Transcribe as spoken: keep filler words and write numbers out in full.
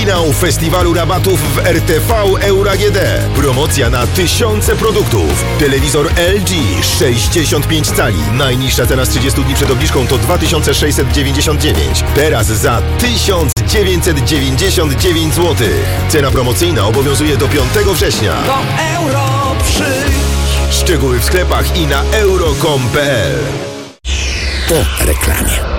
Finał festiwalu rabatów w R T V Euro A G D. Promocja na tysiące produktów. Telewizor L G sześćdziesiąt pięć cali. Najniższa cena z trzydziestu dni przed obniżką to dwa tysiące sześćset dziewięćdziesiąt dziewięć. Teraz za tysiąc dziewięćset dziewięćdziesiąt dziewięć złotych. Cena promocyjna obowiązuje do piątego września. Do Euro przyjdź. Szczegóły w sklepach i na euro kropka com kropka p l. Po reklamie.